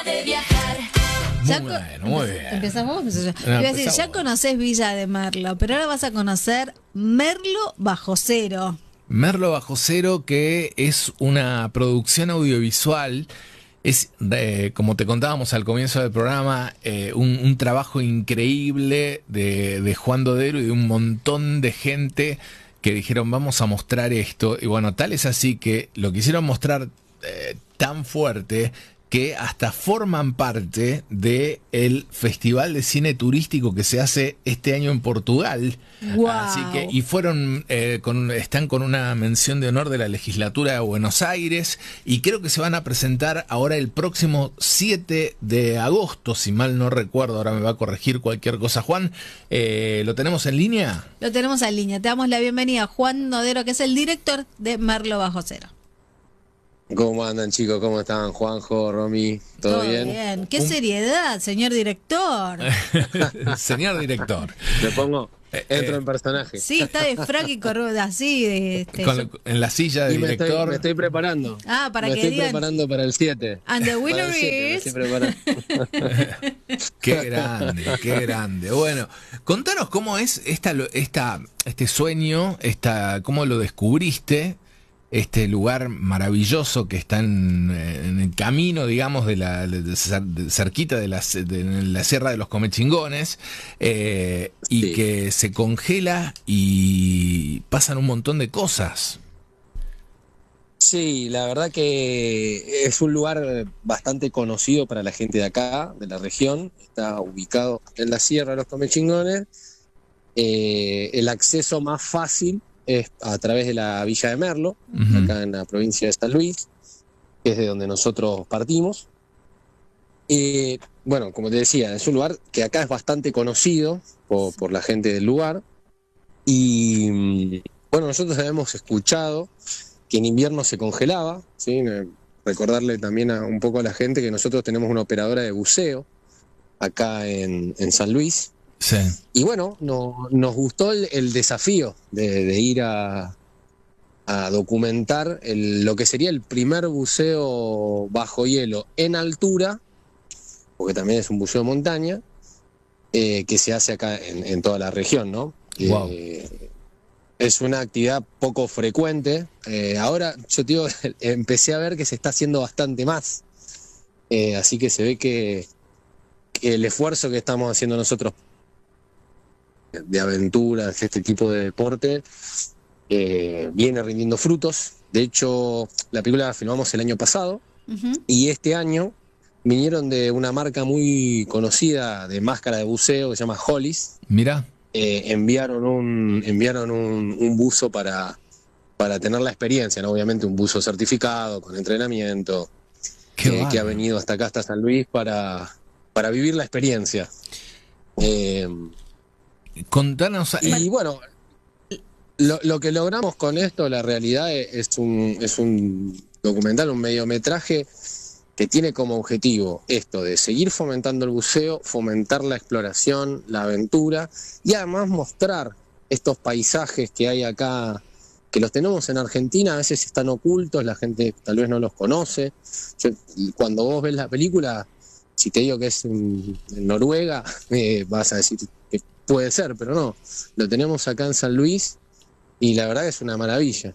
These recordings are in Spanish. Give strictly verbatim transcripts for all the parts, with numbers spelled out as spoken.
De viajar. Muy bueno, muy bien. ¿Empezamos? Empezó yo. No, Iba a decir, ya empezamos. conocés Villa de Merlo, pero ahora vas a conocer Merlo Bajo Cero. Merlo Bajo Cero, que es una producción audiovisual, es, eh, como te contábamos al comienzo del programa, eh, un, un trabajo increíble de, de Juan Dodero y de un montón de gente que dijeron vamos a mostrar esto. Y bueno, tal es así que lo quisieron mostrar eh, tan fuerte que hasta forman parte de el Festival de Cine Turístico que se hace este año en Portugal. Wow. Así que, y fueron, eh, con, están con una mención de honor de la legislatura de Buenos Aires, y creo que se van a presentar ahora el próximo siete de agosto, si mal no recuerdo, ahora me va a corregir cualquier cosa Juan. Eh, ¿Lo tenemos en línea? Lo tenemos en línea. Te damos la bienvenida a Juan Dodero, que es el director de Merlo Bajo Cero. ¿Cómo andan, chicos? ¿Cómo están? Juanjo, Romy, ¿todo, bien? Qué Un- seriedad, señor director. Señor director. Me pongo, Eh, entro eh, en personaje. Sí, está de frac y corruda, así. De, este, Con- en la silla de Y me estoy, director. me estoy preparando. Ah, para me que estoy digan- preparando para el siete. And the winner Para el siete me is- estoy preparando. Qué grande, qué grande. Bueno, contanos cómo es esta, esta, este sueño, esta, cómo lo descubriste, este lugar maravilloso que está en, en el camino, digamos, de la de, de- cerquita de la, de la Sierra de los Comechingones, eh, y Sí. que se congela y pasan un montón de cosas. Sí, la verdad que es un lugar bastante conocido para la gente de acá, de la región. Está ubicado en la Sierra de los Comechingones. Eh, el acceso más fácil es a través de la Villa de Merlo, Ujú. acá en la provincia de San Luis, que es de donde nosotros partimos. Eh, bueno, como te decía, es un lugar que acá es bastante conocido por, por la gente del lugar. Y mm, bueno, nosotros habíamos escuchado que en invierno se congelaba, ¿sí? Eh, Recordarle también a, un poco a la gente que nosotros tenemos una operadora de buceo acá en, en San Luis. Sí. Y bueno, no- nos gustó el, el desafío de, de ir a, a documentar el- lo que sería el primer buceo bajo hielo en altura, porque también es un buceo de montaña, eh, que se hace acá en, en toda la región, ¿no? Wow. Eh, es una actividad poco frecuente. Eh, ahora, yo te digo, empecé a ver que se está haciendo bastante más. Eh, así que se ve que, que el esfuerzo que estamos haciendo nosotros de aventuras, este tipo de deporte, eh, viene rindiendo frutos. De hecho, la película la filmamos el año pasado Ujú. y este año vinieron de una marca muy conocida de máscara de buceo que se llama Hollis. Mira. Eh, enviaron un enviaron un, un buzo para, para tener la experiencia, ¿no? Obviamente un buzo certificado, con entrenamiento, Qué eh, que ha bárbaro. venido hasta acá, hasta San Luis, para, para vivir la experiencia. Eh, Contanos. Y bueno, lo, lo que logramos con esto, la realidad es, es un, es un documental, un mediometraje que tiene como objetivo esto de seguir fomentando el buceo, fomentar la exploración, la aventura y además mostrar estos paisajes que hay acá, que los tenemos en Argentina, a veces están ocultos, la gente tal vez no los conoce. Yo, cuando vos ves la película, si te digo que es en, en Noruega, eh, vas a decir que puede ser, pero no. Lo tenemos acá en San Luis y la verdad que es una maravilla.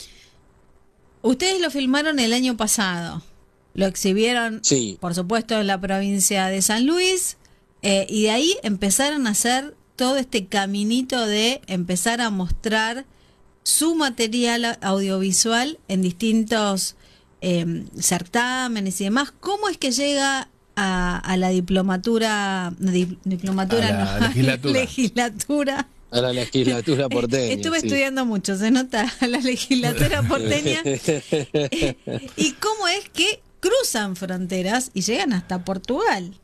Ustedes lo filmaron el año pasado. Lo exhibieron, Sí, por supuesto, en la provincia de San Luis. eh, y de ahí empezaron a hacer todo este caminito de empezar a mostrar su material audiovisual en distintos eh, certámenes y demás. ¿Cómo es que llega a, a la diplomatura, di- diplomatura, A la no, legislatura. legislatura? a la legislatura porteña. Estuve sí. estudiando mucho, se nota, la legislatura porteña. ¿Y cómo es que cruzan fronteras y llegan hasta Portugal?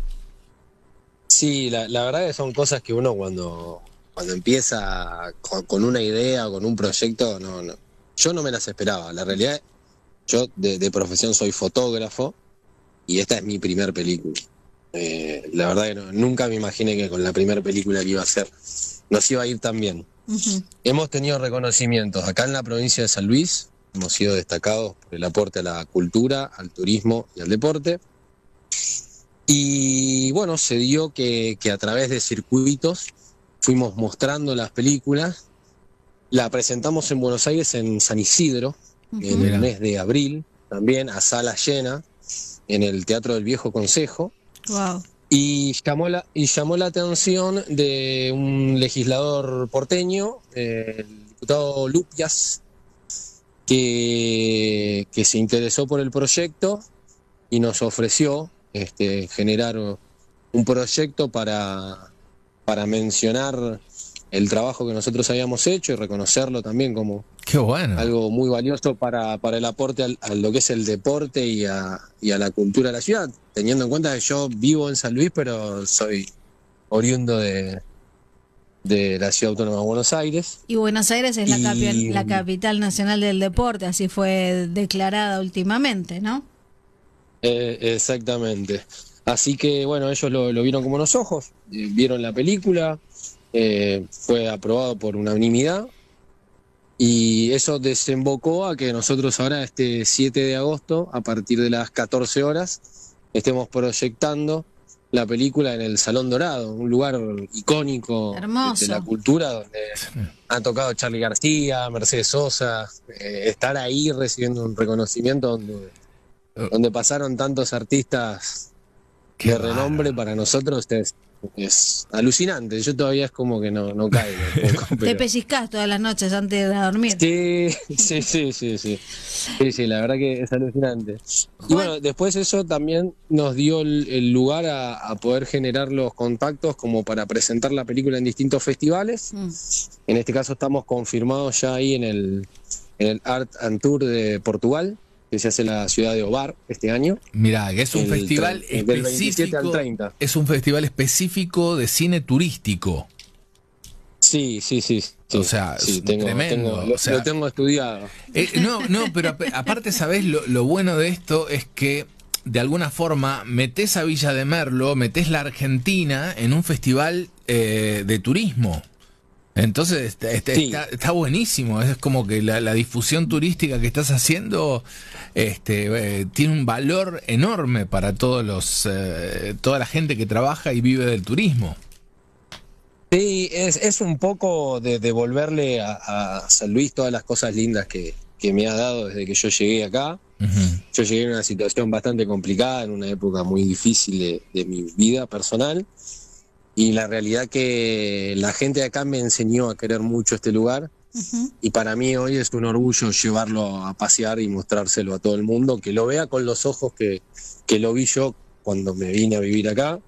Sí, la, la verdad que son cosas que uno cuando, cuando empieza con, con una idea o con un proyecto, no, no, yo no me las esperaba. La realidad, yo de, de profesión soy fotógrafo y esta es mi primer película. Eh, la verdad que no- nunca me imaginé que con la primera película que iba a hacer nos iba a ir tan bien. Ujú. Hemos tenido reconocimientos acá en la provincia de San Luis, hemos sido destacados por el aporte a la cultura, al turismo y al deporte. Y bueno, se dio que, que a través de circuitos fuimos mostrando las películas. La presentamos en Buenos Aires, en San Isidro, uh-huh. en el mes de abril, también a sala llena, en el Teatro del Viejo Consejo. Wow. Y llamó la, y llamó la atención de un legislador porteño, eh, el diputado Lupias, que, que se interesó por el proyecto y nos ofreció este, generar un proyecto para, para mencionar el trabajo que nosotros habíamos hecho y reconocerlo también como Qué bueno. algo muy valioso para, para el aporte al, a lo que es el deporte y a, y a la cultura de la ciudad, teniendo en cuenta que yo vivo en San Luis, pero soy oriundo de, de la Ciudad Autónoma de Buenos Aires. Y Buenos Aires es y... la, capi la capital nacional del deporte, así fue declarada últimamente, ¿no? Eh, exactamente. Así que, bueno, ellos lo, lo vieron como los ojos, eh, vieron la película, eh, fue aprobado por unanimidad. Y eso desembocó a que nosotros ahora, este siete de agosto, a partir de las catorce horas, estemos proyectando la película en el Salón Dorado, un lugar icónico Hermoso. de la cultura, donde han tocado Charly García, Mercedes Sosa, eh, estar ahí recibiendo un reconocimiento donde, donde pasaron tantos artistas Qué de raro. renombre, para nosotros es... es alucinante. Yo todavía es como que no, no caigo. Poco, pero... Te pellizcás todas las noches antes de dormir. Sí, sí, sí, sí, sí. Sí, sí, la verdad que es alucinante. Y bueno, después eso también nos dio el, el lugar a, a poder generar los contactos como para presentar la película en distintos festivales. Mm. En este caso estamos confirmados ya ahí en el, en el Art and Tour de Portugal, que se hace en la ciudad de Ovar este año. Mirá, que es un festival específico, del veintisiete al treinta. Es un festival específico de cine turístico. Sí, sí, sí. sí o sea, sí, tengo, tremendo. Tengo, lo, o sea, lo tengo estudiado. Eh, no, no, pero aparte, ¿sabés? Lo, lo bueno de esto es que de alguna forma metés a Villa de Merlo, metés la Argentina en un festival eh, de turismo. Entonces está, está, sí. está, está buenísimo, es como que la, la difusión turística que estás haciendo este, eh, tiene un valor enorme para todos los eh, toda la gente que trabaja y vive del turismo. Sí, es, es un poco de devolverle a, a San Luis todas las cosas lindas que, que me ha dado desde que yo llegué acá. Uh-huh. Yo llegué en una situación bastante complicada, en una época muy difícil de, de mi vida personal. Y la realidad que la gente de acá me enseñó a querer mucho este lugar. Uh-huh. Y para mí hoy es un orgullo llevarlo a pasear y mostrárselo a todo el mundo, que lo vea con los ojos que, que lo vi yo cuando me vine a vivir acá.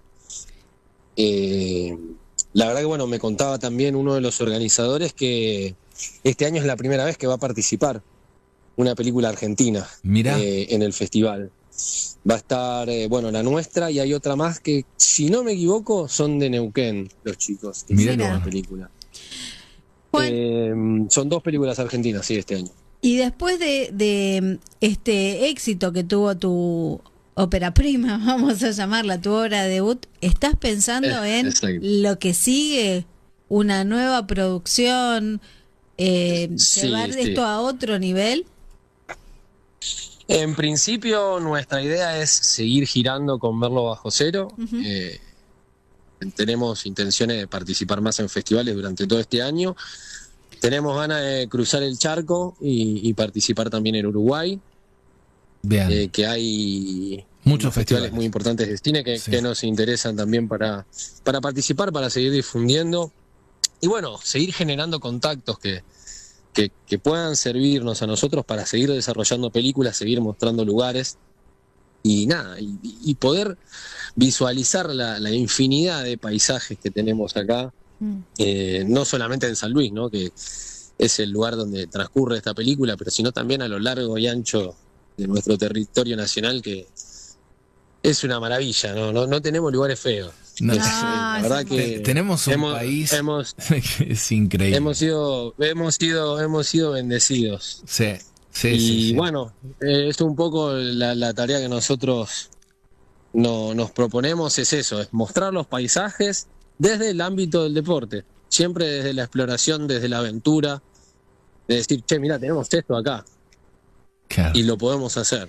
Eh, la verdad que bueno, me contaba también uno de los organizadores que este año es la primera vez que va a participar una película argentina eh, en el festival. Va a estar, eh, bueno, la nuestra y hay otra más que, si no me equivoco, son de Neuquén, los chicos. Que Mirá la película. Eh, son dos películas argentinas, sí, este año. Y después de, de este éxito que tuvo tu ópera prima, vamos a llamarla, tu obra de debut, ¿estás pensando eh, en exacto. lo que sigue? ¿Una nueva producción? Eh, sí, ¿Llevar sí. esto a otro nivel? En principio nuestra idea es seguir girando con Merlo Bajo Cero. Uh-huh. eh, tenemos intenciones de participar más en festivales durante todo este año. Tenemos ganas de cruzar el charco y, y participar también en Uruguay. Bien. Eh, que hay muchos festivales. festivales muy importantes de cine que, sí. que nos interesan también para, para participar, para seguir difundiendo. Y bueno, seguir generando contactos que... Que, que puedan servirnos a nosotros para seguir desarrollando películas, seguir mostrando lugares y nada, y, y poder visualizar la, la infinidad de paisajes que tenemos acá, mm. eh, no solamente en San Luis, ¿no? Que es el lugar donde transcurre esta película, pero sino también a lo largo y ancho de nuestro territorio nacional, que es una maravilla, ¿no? No, no tenemos lugares feos. No, ah, la verdad que tenemos un hemos, país hemos, es increíble. Hemos sido, hemos sido, hemos sido bendecidos. Sí, sí, y sí, sí. bueno, eh, es un poco la, la tarea que nosotros no, nos proponemos, es eso, es mostrar los paisajes desde el ámbito del deporte, siempre desde la exploración, desde la aventura, de decir, che, mira, tenemos esto acá. Claro. Y lo podemos hacer.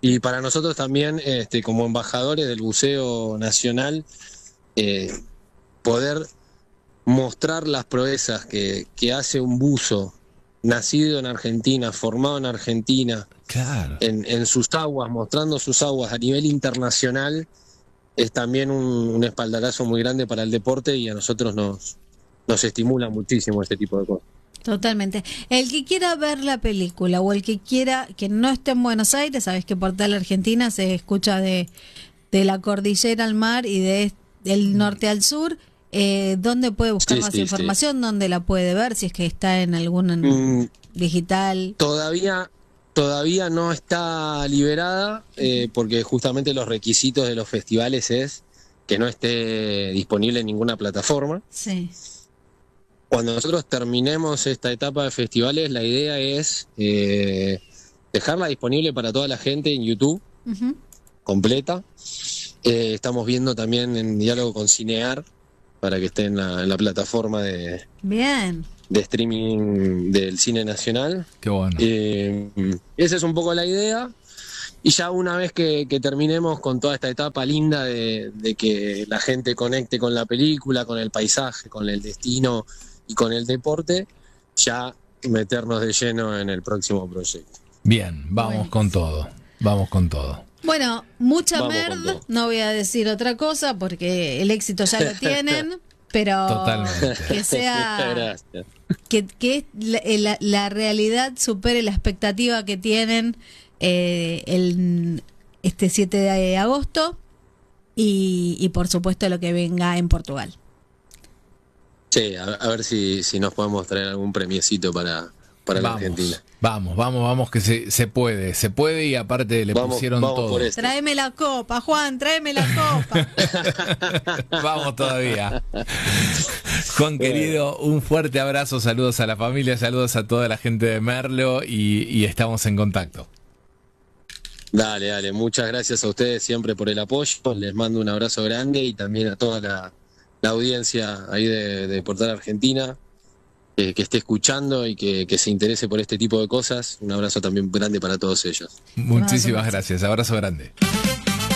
Y para nosotros también, este, como embajadores del buceo nacional, eh, poder mostrar las proezas que, que hace un buzo nacido en Argentina, formado en Argentina, claro. en, en sus aguas, mostrando sus aguas a nivel internacional, es también un, un espaldarazo muy grande para el deporte y a nosotros nos, nos estimula muchísimo este tipo de cosas. Totalmente. El que quiera ver la película o el que quiera que no esté en Buenos Aires, sabes que Portal Argentina se escucha de, de la cordillera al mar y de, del norte al sur. Eh, ¿Dónde puede buscar Sí, más sí, información? sí. ¿Dónde la puede ver? Si es que está en algún Mm, digital. Todavía, todavía no está liberada eh, porque justamente los requisitos de los festivales es que no esté disponible en ninguna plataforma. Sí. Cuando nosotros terminemos esta etapa de festivales, la idea es eh, dejarla disponible para toda la gente en YouTube, Uh-huh. completa. Eh, estamos viendo también en diálogo con Cinear para que esté en la, en la plataforma de, Bien. de streaming del cine nacional. Qué bueno. Eh, esa es un poco la idea. Y ya una vez que, que terminemos con toda esta etapa linda de, de que la gente conecte con la película, con el paisaje, con el destino y con el deporte, ya meternos de lleno en el próximo proyecto. Bien, vamos Bueno. con todo. Vamos con todo. Bueno, mucha Vamos con merd, todo. no voy a decir otra cosa porque el éxito ya lo tienen, pero Totalmente. que sea Gracias. que, que la, la- la realidad supere la expectativa que tienen eh, el, este siete de agosto y, y por supuesto lo que venga en Portugal. Sí, a, a ver si, si nos podemos traer algún premiecito para, para la Vamos, Argentina. vamos, vamos, vamos, que se, se puede, se puede y aparte le Vamos, pusieron vamos todo. por eso. Tráeme la copa, Juan, tráeme la copa. Vamos todavía. Juan querido, un fuerte abrazo, saludos a la familia, saludos a toda la gente de Merlo y, y estamos en contacto. Dale, dale, muchas gracias a ustedes siempre por el apoyo, les mando un abrazo grande y también a toda la, la audiencia ahí de, de Portal Argentina, eh, que esté escuchando y que, que se interese por este tipo de cosas. Un abrazo también grande para todos ellos. Muchísimas Abrazo. gracias, abrazo grande.